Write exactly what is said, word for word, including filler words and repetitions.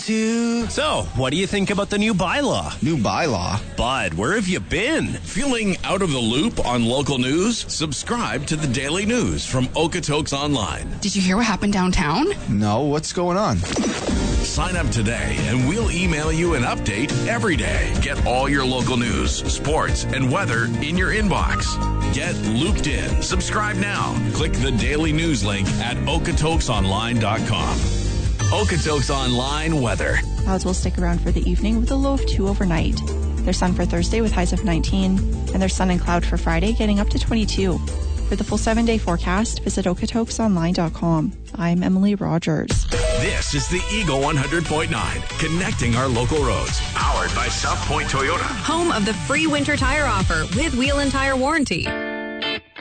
two. So, what do you think about the new bylaw? New bylaw? Bud, where have you been? Feeling out of the loop on local news? Subscribe to the Daily News from Okotoks Online. Did you hear what happened downtown? No, what's going on? Sign up today and we'll email you an update every day. Get all your local news, sports, and weather in your inbox. Get looped in. Subscribe now. Click the Daily News link at okotoks online dot com. Okotoks Online weather. Clouds will stick around for the evening with a low of two overnight. There's sun for Thursday with highs of nineteen, and there's sun and cloud for Friday getting up to twenty-two. For the full seven-day forecast, visit okotoks online dot com. I'm Emily Rogers. This is the Eagle one hundred point nine, connecting our local roads. Powered by South Point Toyota. Home of the free winter tire offer with wheel and tire warranty.